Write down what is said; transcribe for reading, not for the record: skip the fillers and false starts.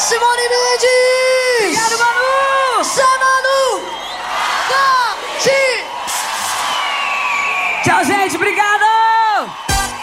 Simone Mendes! Obrigado, Manu! Zé Manu! Tchau, gente, obrigado!